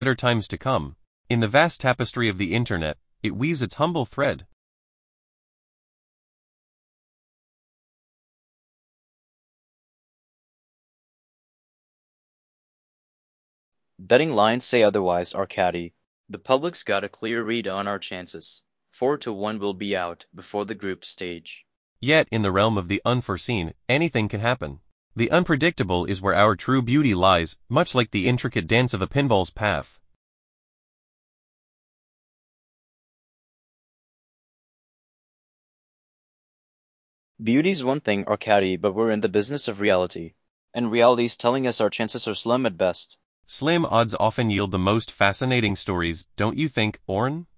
better times to come. In the vast tapestry of the internet, it weaves its humble thread. Betting lines say otherwise, Arcady. The public's got a clear read on our chances. 4-1 will be out before the group stage. Yet, in the realm of the unforeseen, anything can happen. The unpredictable is where our true beauty lies, much like the intricate dance of a pinball's path. Beauty's one thing, Arcady, but we're in the business of reality. And reality's telling us our chances are slim at best. Slim odds often yield the most fascinating stories, don't you think, Oren?